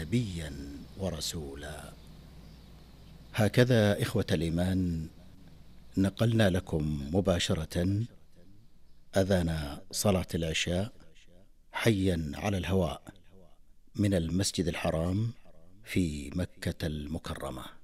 نبيا ورسولا. هكذا إخوة الإيمان نقلنا لكم مباشرة أذان صلاة العشاء حيا على الهواء من المسجد الحرام في مكة المكرمة.